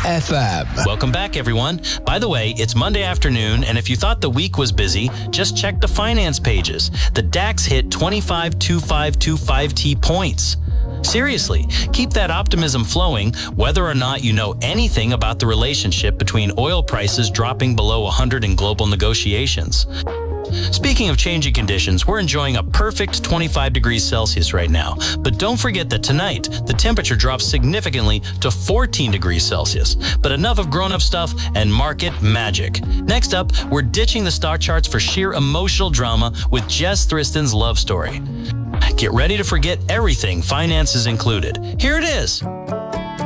FM. Welcome back, everyone. By the way, it's Monday afternoon, and if you thought the week was busy, just check the finance pages. The DAX hit 25.2525T points. Seriously, keep that optimism flowing, whether or not you know anything about the relationship between oil prices dropping below 100 in global negotiations. Speaking of changing conditions, we're enjoying a perfect 25 degrees Celsius right now. But don't forget that tonight, the temperature drops significantly to 14 degrees Celsius. But enough of grown-up stuff and market magic. Next up, we're ditching the stock charts for sheer emotional drama with Jess Thriston's love story. Get ready to forget everything finance is included. Here it is.